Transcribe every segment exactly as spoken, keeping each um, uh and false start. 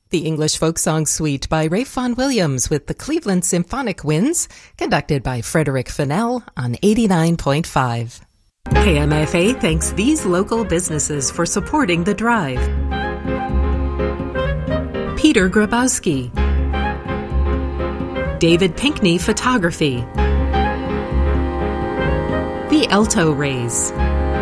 The English Folk Song Suite by Ralph Vaughan Williams with the Cleveland Symphonic Winds, conducted by Frederick Fennell on eighty-nine point five. K M F A thanks these local businesses for supporting the drive. Peter Grabowski, David Pinkney Photography, The Alto Rays.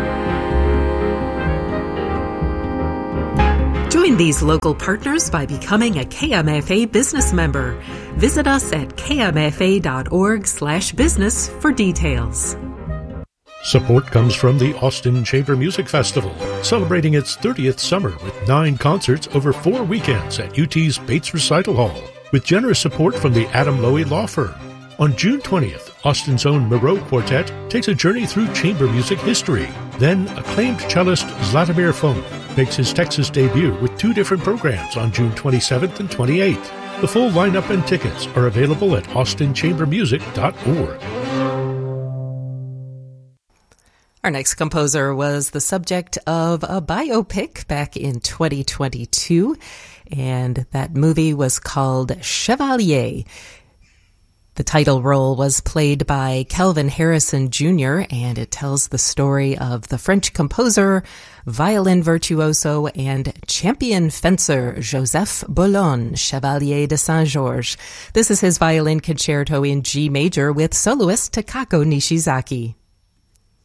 Join these local partners by becoming a K M F A business member. Visit us at k m f a dot org slash business for details. Support comes from the Austin Chamber Music Festival, celebrating its thirtieth summer with nine concerts over four weekends at U T's Bates Recital Hall, with generous support from the Adam Lowy Law Firm. On June twentieth, Austin's own Moreau Quartet takes a journey through chamber music history. Then, acclaimed cellist Zlatomir Fon makes his Texas debut with two different programs on June twenty-seventh and twenty-eighth. The full lineup and tickets are available at austin chamber music dot org. Our next composer was the subject of a biopic back in twenty twenty-two, and that movie was called Chevalier. The title role was played by Kelvin Harrison Junior, and it tells the story of the French composer, violin virtuoso, and champion fencer Joseph Boulogne, Chevalier de Saint-Georges. This is his violin concerto in G major with soloist Takako Nishizaki.